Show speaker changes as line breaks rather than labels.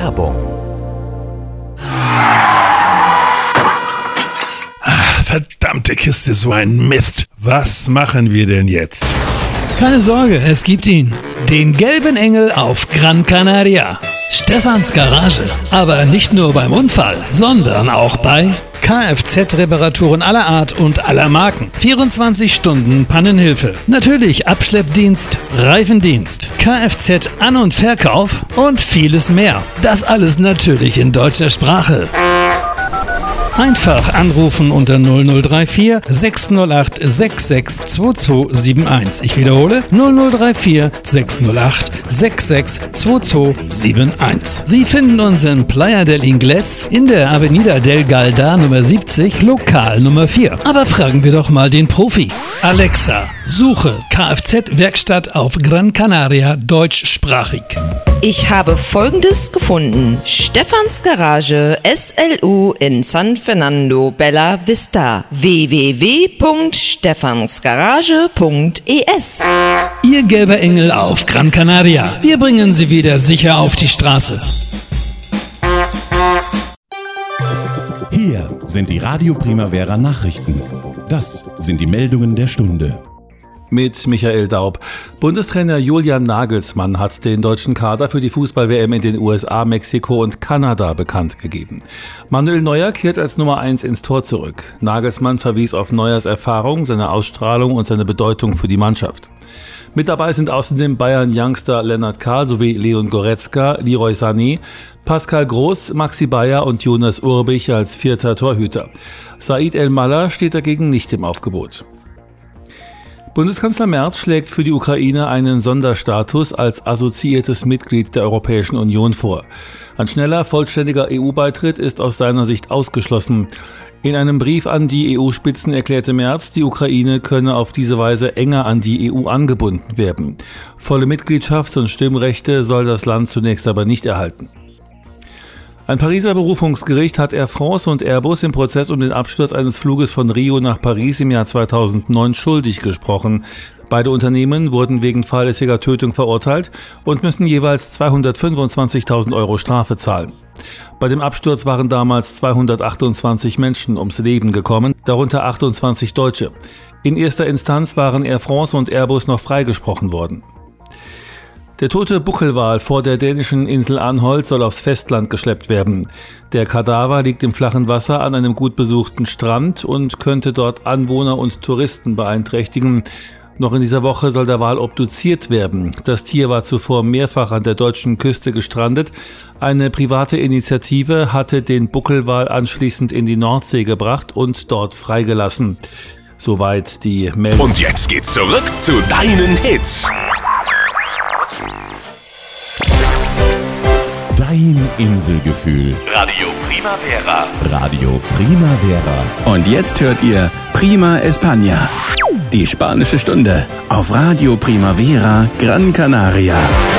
Werbung.
Verdammte Kiste, so ein Mist. Was machen wir denn jetzt?
Keine Sorge, es gibt ihn. Den gelben Engel auf Gran Canaria. Stefans Garage. Aber nicht nur beim Unfall, sondern auch bei Kfz-Reparaturen aller Art und aller Marken. 24 Stunden Pannenhilfe. Natürlich Abschleppdienst, Reifendienst, Kfz-An- und Verkauf und vieles mehr. Das alles natürlich in deutscher Sprache. Einfach anrufen unter 0034 608 662271. Ich wiederhole 0034 608 662271. Sie finden uns in Playa del Ingles in der Avenida del Galda Nummer 70, Lokal Nummer 4. Aber fragen wir doch mal den Profi. Alexa, suche Kfz-Werkstatt auf Gran Canaria deutschsprachig.
Ich habe Folgendes gefunden. Stefans Garage SLU in San Fernando Bella Vista. www.stefansgarage.es.
Ihr gelber Engel auf Gran Canaria. Wir bringen Sie wieder sicher auf die Straße.
Hier sind die Radio Primavera Nachrichten. Das sind die Meldungen der Stunde.
Mit Michael Daub. Bundestrainer Julian Nagelsmann hat den deutschen Kader für die Fußball-WM in den USA, Mexiko und Kanada bekannt gegeben. Manuel Neuer kehrt als Nummer 1 ins Tor zurück. Nagelsmann verwies auf Neuers Erfahrung, seine Ausstrahlung und seine Bedeutung für die Mannschaft. Mit dabei sind außerdem Bayern-Youngster Lennart Kahl sowie Leon Goretzka, Leroy Sané, Pascal Groß, Maxi Bayer und Jonas Urbich als 4. Torhüter. Said El-Mallah steht dagegen nicht im Aufgebot. Bundeskanzler Merz schlägt für die Ukraine einen Sonderstatus als assoziiertes Mitglied der Europäischen Union vor. Ein schneller, vollständiger EU-Beitritt ist aus seiner Sicht ausgeschlossen. In einem Brief an die EU-Spitzen erklärte Merz, die Ukraine könne auf diese Weise enger an die EU angebunden werden. Volle Mitgliedschafts- und Stimmrechte soll das Land zunächst aber nicht erhalten. Ein Pariser Berufungsgericht hat Air France und Airbus im Prozess um den Absturz eines Fluges von Rio nach Paris im Jahr 2009 schuldig gesprochen. Beide Unternehmen wurden wegen fahrlässiger Tötung verurteilt und müssen jeweils 225.000 € Strafe zahlen. Bei dem Absturz waren damals 228 Menschen ums Leben gekommen, darunter 28 Deutsche. In erster Instanz waren Air France und Airbus noch freigesprochen worden. Der tote Buckelwal vor der dänischen Insel Anholt soll aufs Festland geschleppt werden. Der Kadaver liegt im flachen Wasser an einem gut besuchten Strand und könnte dort Anwohner und Touristen beeinträchtigen. Noch in dieser Woche soll der Wal obduziert werden. Das Tier war zuvor mehrfach an der deutschen Küste gestrandet. Eine private Initiative hatte den Buckelwal anschließend in die Nordsee gebracht und dort freigelassen. Soweit die Meldung.
Und jetzt geht's zurück zu deinen Hits.
Dein Inselgefühl.
Radio Primavera.
Radio Primavera.
Und jetzt hört ihr Prima España, die spanische Stunde auf Radio Primavera Gran Canaria.